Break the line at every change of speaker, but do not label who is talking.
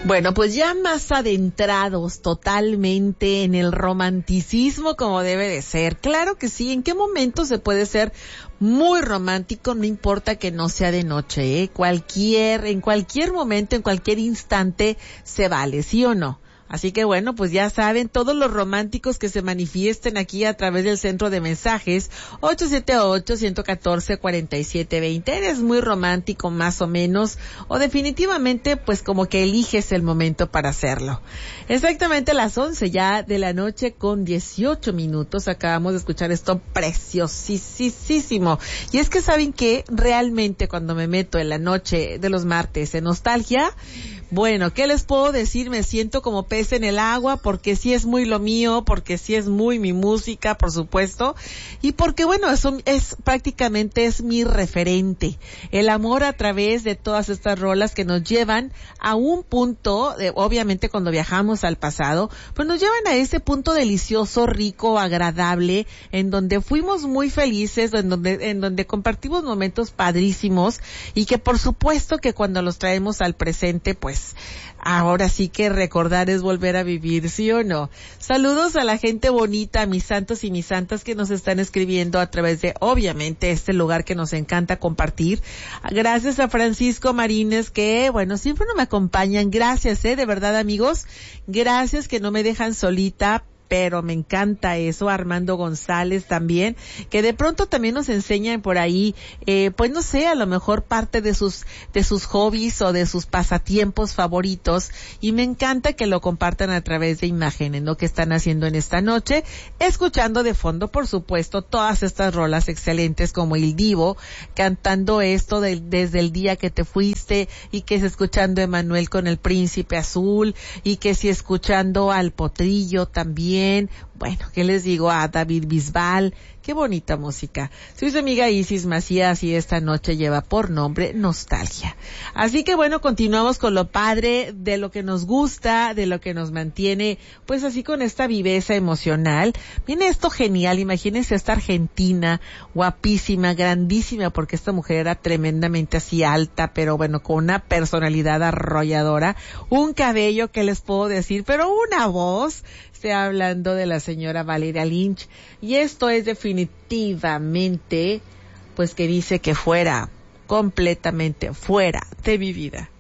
Bueno, pues ya más adentrados totalmente en el romanticismo como debe de ser. Claro que sí, ¿en qué momento se puede ser muy romántico? No importa que no sea de noche, en cualquier momento, en cualquier instante se vale, ¿sí o no? Así que bueno, pues ya saben, todos los románticos que se manifiesten aquí a través del centro de mensajes 878-114-4720. Eres muy romántico más o menos, o definitivamente pues como que eliges el momento para hacerlo. Exactamente a las 11 ya de la noche con 18 minutos acabamos de escuchar esto preciosísimo. Y es que saben que realmente cuando me meto en la noche de los martes en nostalgia, bueno, ¿qué les puedo decir? Me siento como pez en el agua, porque sí es muy lo mío, porque sí es muy mi música, por supuesto, y porque bueno, eso es prácticamente es mi referente. El amor a través de todas estas rolas que nos llevan a un punto, obviamente cuando viajamos al pasado, pues nos llevan a ese punto delicioso, rico, agradable, en donde fuimos muy felices, en donde compartimos momentos padrísimos, y que por supuesto que cuando los traemos al presente, pues ahora sí que recordar es volver a vivir, ¿sí o no? Saludos a la gente bonita, a mis santos y mis santas que nos están escribiendo a través de, obviamente, este lugar que nos encanta compartir. Gracias a Francisco Marínez que, bueno, siempre no me acompañan. Gracias, de verdad, amigos. Gracias que no me dejan solita. Pero me encanta eso. Armando González también, que de pronto también nos enseñan por ahí, pues no sé, a lo mejor parte de sus hobbies o de sus pasatiempos favoritos, y me encanta que lo compartan a través de imágenes, ¿no? Que están haciendo en esta noche, escuchando de fondo, por supuesto, todas estas rolas excelentes como El Divo, cantando esto desde el día que te fuiste, y que es escuchando a Emanuel con El Príncipe Azul, y que si escuchando al Potrillo también. Bueno, ¿qué les digo? A David Bisbal, qué bonita música. Soy su amiga Isis Macías y esta noche lleva por nombre Nostalgia. Así que bueno, continuamos con lo padre, de lo que nos gusta, de lo que nos mantiene, pues así con esta viveza emocional. Viene esto genial, imagínense esta argentina, guapísima, grandísima, porque esta mujer era tremendamente así alta, pero bueno, con una personalidad arrolladora, un cabello, ¿qué les puedo decir? Pero una voz. Estoy hablando de la señora Valeria Lynch, y esto es definitivamente, pues que dice que fuera, completamente fuera de mi vida.